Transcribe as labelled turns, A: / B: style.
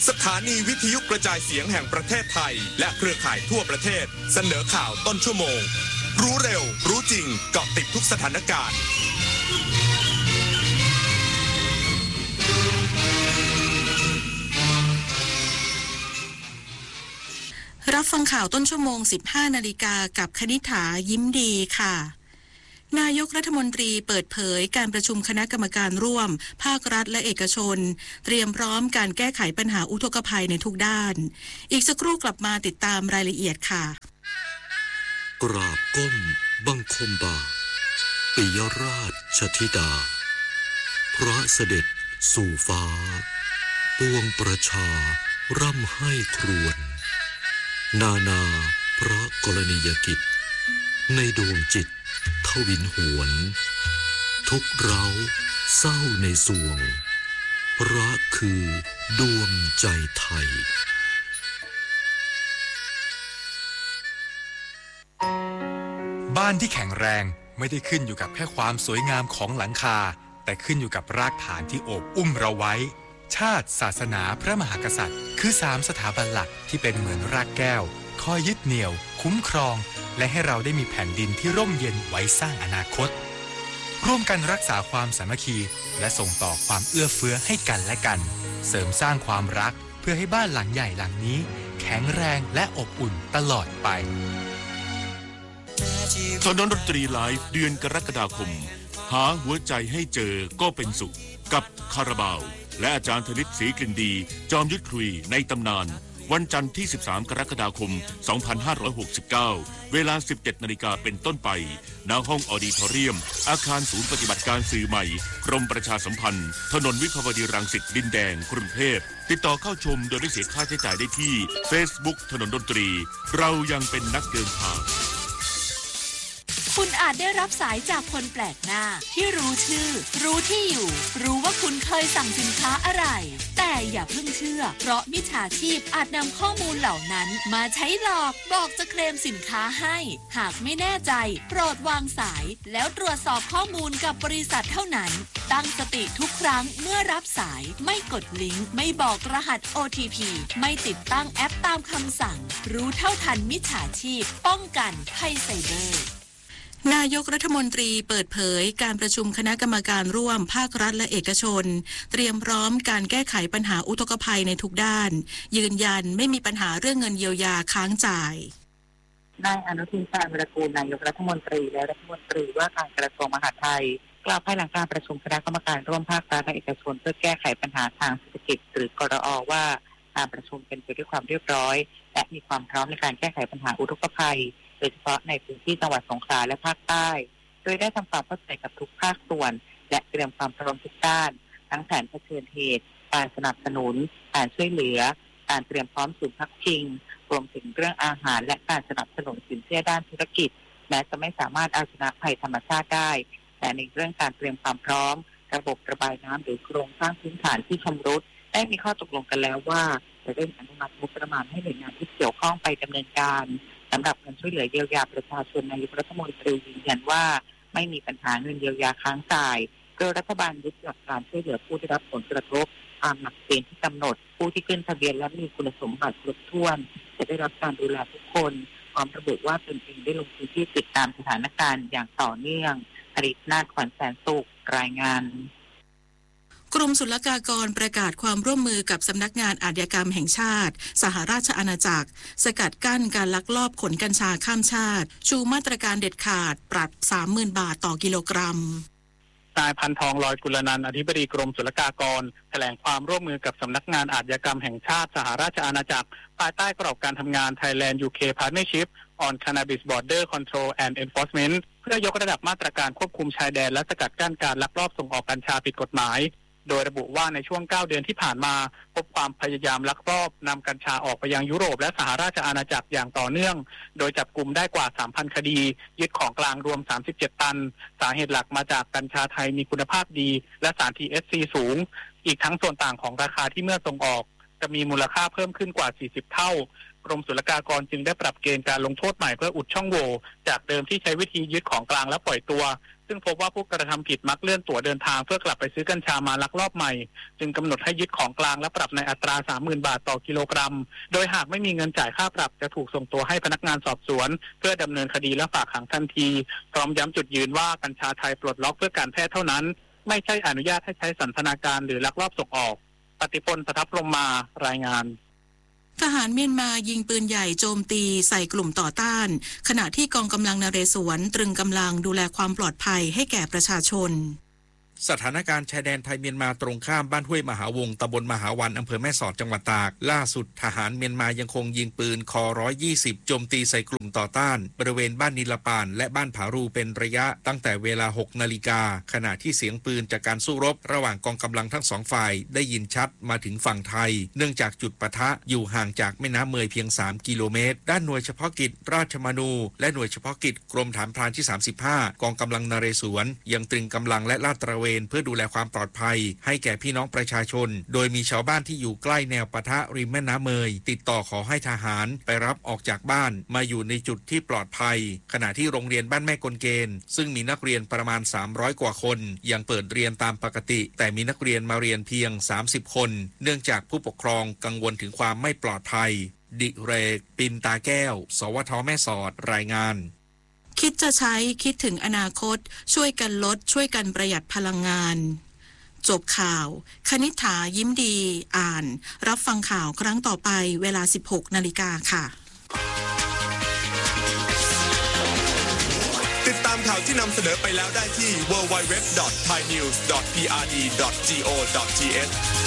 A: สถานีวิทยุกระจายเสียงแห่งประเทศไทยและเครือข่ายทั่วประเทศเสนอข่าวต้นชั่วโมงรู้เร็วรู้จริงเกาะติดทุกสถานการณ์
B: รับฟังข่าวต้นชั่วโมง 15 นาฬิกากับคณิษฐายิ้มดีค่ะนายกรัฐมนตรีเปิดเผยการประชุมคณะกรรมการร่วมภาครัฐและเอกชนเตรียมพร้อมการแก้ไขปัญหาอุทกภัยในทุกด้านอีกสักครู่กลับมาติดตามรายละเอียดค่ะ
C: กราบก้มบังคมบาทปิยราชธิดาพระเสด็จสู่ฟ้าปวงประชาร่ำให้ครวญนานาพระกรณียกิจในดวงจิตทวินหวนทุกเราเศร้าในสวงพระคือดวงใจไทย
D: บ้านที่แข็งแรงไม่ได้ขึ้นอยู่กับแค่ความสวยงามของหลังคาแต่ขึ้นอยู่กับรากฐานที่โอบอุ้มเราไว้ชาติศาสนาพระมหากษัตริย์คือ3สถาบันหลักที่เป็นเหมือนรากแก้วคอยยึดเหนี่ยวคุ้มครองและให้เราได้มีแผ่นดินที่ร่มเย็นไว้สร้างอนาคตร่วมกันรักษาความสามัคคีและส่งต่อความเอื้อเฟื้อให้กันและกันเสริมสร้างความรักเพื่อให้บ้านหลังใหญ่หลังนี้แข็งแรงและอบอุ่นตลอดไป
E: ถนนดนตรีไลฟ์เดือนกรกฎาคมหาหัวใจให้เจอก็เป็นสุขกับคาราบาวและอาจารย์ธนิตศรีกลิ่นดีจอมยุทธคุยในตำนานวันจันทร์ที่13กรกฎาคม2569เวลา 17:00 น.เป็นต้นไปณห้องออดิทอเรียมอาคารศูนย์ปฏิบัติการสื่อใหม่กรมประชาสัมพันธ์ถนนวิภาวดีรังสิตดินแดงกรุงเทพติดต่อเข้าชมโดยไม่เสียค่าใช้จ่ายได้ที่ Facebook ถนนดนตรีเรายังเป็นนักเดินทาง
F: คุณอาจได้รับสายจากคนแปลกหน้าที่รู้ชื่อรู้ที่อยู่รู้ว่าคุณเคยสั่งสินค้าอะไรแต่อย่าเพิ่งเชื่อเพราะมิจฉาชีพอาจนำข้อมูลเหล่านั้นมาใช้หลอกบอกจะเคลมสินค้าให้หากไม่แน่ใจโปรดวางสายแล้วตรวจสอบข้อมูลกับบริษัทเท่านั้นตั้งสติทุกครั้งเมื่อรับสายไม่กดลิงก์ไม่บอกรหัส OTP ไม่ติดตั้งแอปตามคำสั่งรู้เท่าทันมิจฉาชีพป้องกันภัยไซเบอร์
B: นายกรัฐมนตรีเปิดเผยการประชุมคณะกรรมการร่วมภาครัฐและเอกชนเตรียมพร้อมการแก้ไขปัญหาอุทกภัยในทุกด้านยืนยันไม่มีปัญหาเรื่องเงินเยียวยาค้างจ่าย
G: นายอนุทิน ชาญวิรากูลนายกรัฐมนตรีและรัฐมนตรีว่าการกระทรวงมหาดไทยกล่าวภายหลังการประชุมคณะกรรมการร่วมภาครัฐและเอกชนเพื่อแก้ไขปัญหาทางเศรษฐกิจหรือกรอ.ว่าการประชุมเป็นไปด้วยความเรียบร้อยและมีความพร้อมในการแก้ไขปัญหาอุทกภัยโดยเฉพาะในพื้นที่จังหวัดสงขลาและภาคใต้โดยได้ทำความเข้าใจกับทุกภาคส่วนและเตรียมความพร้อมทุกด้านทั้งแผนเผชิญเหตุการสนับสนุนการช่วยเหลือการเตรียมพร้อมศูนย์พักพิงรวมถึงเรื่องอาหารและการสนับสนุนสินเชื่อด้านธุรกิจแม้จะไม่สามารถเอาชนะภัยธรรมชาติได้แต่ในเรื่องการเตรียมความพร้อมระบบระบายน้ำหรือโครงสร้างพื้นฐานที่ชำรุดได้มีข้อตกลงกันแล้วว่าจะได้อนุมัติงบประมาณให้หน่วยงานที่เกี่ยวข้องไปดำเนินการสำหรับการช่วยเหลือเยียวยาประชาชนนายกรัฐมนตรียืนยันว่าไม่มีปัญหาเงินเยียวยาค้างจ่ายโดยรัฐบาลยึดหลักการช่วยเหลือผู้ได้รับผลกระทบตามหลักเกณฑ์ที่กำหนดผู้ที่ขึ้นทะเบียนและมีคุณสมบัติครบถ้วนจะได้รับการดูแลทุกคนพร้อมระบุว่าตนเองได้ลงพื้นที่ติดตามสถานการณ์อย่างต่อเนื่องอริศนาถขวัญแสนสุขรายงาน
B: กรมศุลกากรประกาศความร่วมมือกับสำนักงานอาชญากรรมแห่งชาติสหราชอาณาจักรสกัดกั้นการลักลอบขนกัญชาข้ามชาติชูมาตรการเด็ดขาดปรับ 30,000 บาทต่อกิโลกรัม
H: นายพันทองลอยกุลนันท์อธิบดีกรมศุลกากรแถลงความร่วมมือกับสำนักงานอาชญากรรมแห่งชาติสหราชอาณาจักรภายใต้กรอบการทำงาน Thailand UK Partnership on Cannabis Border Control and Enforcement เพื่อยกระดับมาตรการควบคุมชายแดนและสกัดกั้นการลักลอบส่งออกกัญชาผิดกฎหมายโดยระบุว่าในช่วง9 เดือนที่ผ่านมาพบความพยายามลักลอบนำกัญชาออกไปยังยุโรปและสหราชอาณาจักรอย่างต่อเนื่องโดยจับกุมได้กว่า 3,000 คดียึดของกลางรวม37 ตันสาเหตุหลักมาจากกัญชาไทยมีคุณภาพดีและสาร THC สูงอีกทั้งส่วนต่างของราคาที่เมื่อส่งออกจะมีมูลค่าเพิ่มขึ้นกว่า40 เท่ากรมศุลกากรจึงได้ปรับเกณฑ์การลงโทษใหม่เพื่ออุดช่องโหว่จากเดิมที่ใช้วิธียึดของกลางและปล่อยตัวซึ่งพบว่าผู้กระทำผิดมักเลื่อนตั๋วเดินทางเพื่อกลับไปซื้อกัญชามาลักลอบใหม่จึงกำหนดให้ยึดของกลางและปรับในอัตรา 30,000 บาทต่อกิโลกรัมโดยหากไม่มีเงินจ่ายค่าปรับจะถูกส่งตัวให้พนักงานสอบสวนเพื่อดำเนินคดีและฝากขังทันทีพร้อมย้ำจุดยืนว่ากัญชาไทยปลดล็อกเพื่อการแพทย์เท่านั้นไม่ใช่อนุญาตให้ใช้สันทนาการหรือลักลอบส่งออกปฏิพล ประทับลมมารายงาน
B: ทหารเมียนมายิงปืนใหญ่โจมตีใส่กลุ่มต่อต้านขณะที่กองกำลังนเรศวรตรึงกำลังดูแลความปลอดภัยให้แก่ประชาชน
I: สถานการณ์ชายแดนไทยเมียนมาตรงข้ามบ้านห้วยมหาวงศ์ตำบลมหาวันอำเภอแม่สอดจังหวัดตากล่าสุดทหารเมียนมายังคงยิงปืนคอ120โจมตีใส่กลุ่มต่อต้านบริเวณบ้านนิลปานและบ้านผารูเป็นระยะตั้งแต่เวลา 6 นาฬิกาขณะที่เสียงปืนจากการสู้รบระหว่างกองกำลังทั้งสองฝ่ายได้ยินชัดมาถึงฝั่งไทยเนื่องจากจุดปะทะอยู่ห่างจากแม่น้ำเมยเพียง3 กิโลเมตรด้านหน่วยเฉพาะกิจราชมนูและหน่วยเฉพาะกิจกรมฐานพรานที่35กองกำลังนเรศวรยังตรึงกำลังและลาดตระเวนเพื่อดูแลความปลอดภัยให้แก่พี่น้องประชาชนโดยมีชาวบ้านที่อยู่ใกล้แนวปะทะริมแม่น้ำเมยติดต่อขอให้ทหารไปรับออกจากบ้านมาอยู่ในจุดที่ปลอดภัยขณะที่โรงเรียนบ้านแม่กลเกณฑ์ซึ่งมีนักเรียนประมาณ300กว่าคนยังเปิดเรียนตามปกติแต่มีนักเรียนมาเรียนเพียง30คนเนื่องจากผู้ปกครองกังวลถึงความไม่ปลอดภัยดิเรกปินตาแก้วสวท.แม่สอดรายงาน
B: คิดจะใช้คิดถึงอนาคตช่วยกันลดช่วยกันประหยัดพลังงานจบข่าวคณิษฐายิ้มดีอ่านรับฟังข่าวครั้งต่อไปเวลา 16 นาฬิกาค่ะ
A: ติดตามข่าวที่นำเสนอไปแล้วได้ที่ www.thainews.prd.go.th